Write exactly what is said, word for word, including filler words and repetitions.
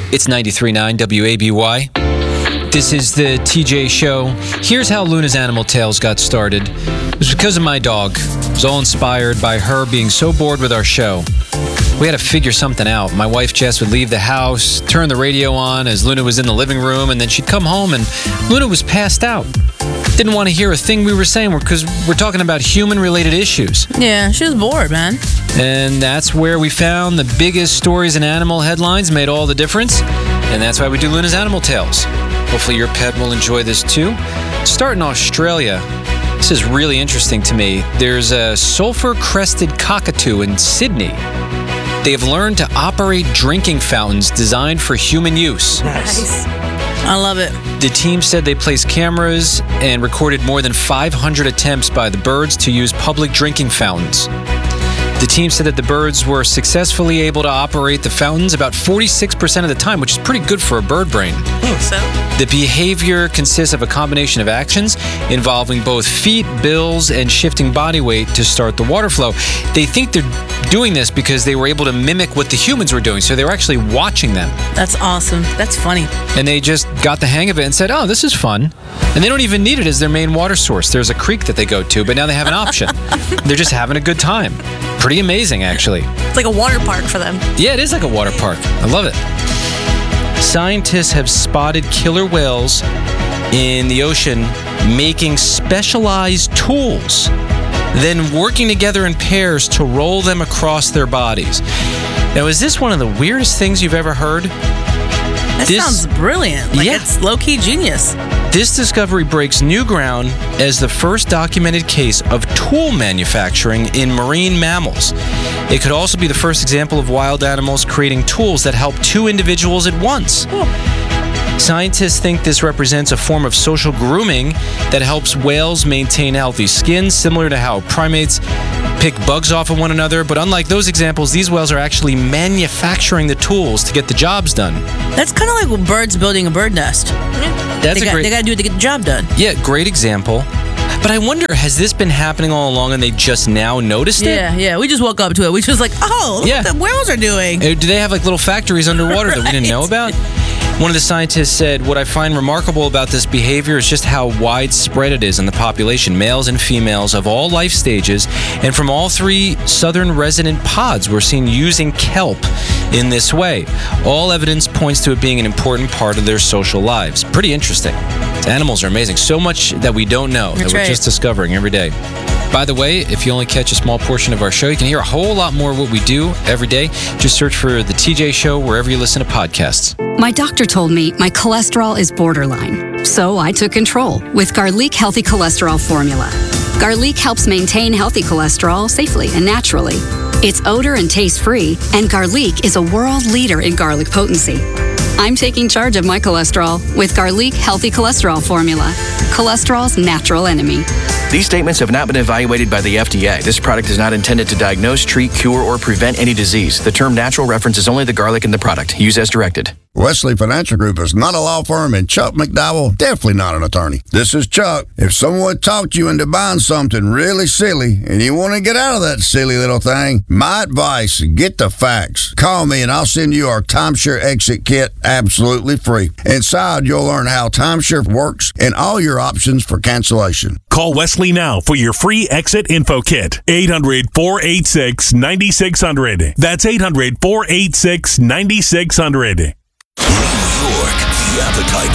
It's ninety-three point nine W A B Y. This is the T J Show. Here's how Luna's Animal Tales got started. It was because of my dog. It was all inspired by her being so bored with our show. We had to figure something out. My wife, Jess, would leave the house, turn the radio on as Luna was in the living room, and then she'd come home and Luna was passed out. Didn't want to hear a thing we were saying because we're talking about human-related issues. Yeah, she was bored, man. And that's where we found the biggest stories in animal headlines made all the difference. And that's why we do Luna's Animal Tales. Hopefully your pet will enjoy this too. Start in Australia. This is really interesting to me. There's a sulfur-crested cockatoo in Sydney. They've learned to operate drinking fountains designed for human use. Nice. I love it. The team said they placed cameras and recorded more than five hundred attempts by the birds to use public drinking fountains. The team said that the birds were successfully able to operate the fountains about forty-six percent of the time, which is pretty good for a bird brain. Oh, so? The behavior consists of a combination of actions involving both feet, bills, and shifting body weight to start the water flow. They think they're doing this because they were able to mimic what the humans were doing, so they were actually watching them. That's awesome. That's funny. And they just got the hang of it and said, oh, this is fun. And they don't even need it as their main water source. There's a creek that they go to, but now they have an option. They're just having a good time. Pretty amazing, actually. It's like a water park for them. Yeah, it is like a water park. I love it. Scientists have spotted killer whales in the ocean making specialized tools, then working together in pairs to roll them across their bodies. Now, is this one of the weirdest things you've ever heard? That This- sounds brilliant. Like, Yeah. it's low-key genius. This discovery breaks new ground as the first documented case of tool manufacturing in marine mammals. It could also be the first example of wild animals creating tools that help two individuals at once. Scientists think this represents a form of social grooming that helps whales maintain healthy skin, similar to how primates pick bugs off of one another. But unlike those examples, these whales are actually manufacturing the tools to get the jobs done. That's kind of like birds building a bird nest. That's they a got, great... They got to do it to get the job done. Yeah, great example. But I wonder, has this been happening all along and they just now noticed it? Yeah, yeah. We just woke up to it. We just like, oh, look Yeah. what the whales are doing. Uh, Do they have like little factories underwater that we didn't know about? One of the scientists said, what I find remarkable about this behavior is just how widespread it is in the population. Males and females of all life stages and from all three southern resident pods were seen using kelp in this way. All evidence points to it being an important part of their social lives. Pretty interesting. Animals are amazing. So much that we don't know That's that we're right. just discovering every day. By the way, if you only catch a small portion of our show, you can hear a whole lot more of what we do every day. Just search for The T J Show wherever you listen to podcasts. My doctor told me my cholesterol is borderline, so I took control with Garlic Healthy Cholesterol Formula. Garlic helps maintain healthy cholesterol safely and naturally. It's odor and taste-free, and Garlic is a world leader in garlic potency. I'm taking charge of my cholesterol with Garlic Healthy Cholesterol Formula, cholesterol's natural enemy. These statements have not been evaluated by the F D A. This product is not intended to diagnose, treat, cure, or prevent any disease. The term natural references only the garlic in the product. Use as directed. Wesley Financial Group is not a law firm, and Chuck McDowell definitely not an attorney. This is Chuck. If someone talked you into buying something really silly and you want to get out of that silly little thing, my advice, get the facts. Call me and I'll send you our timeshare exit kit absolutely free. Inside, you'll learn how timeshare works and all your options for cancellation. Call Wesley now for your free exit info kit. eight hundred, four eight six, nine six zero zero. That's eight hundred, four eight six, nine six zero zero. New York, the appetite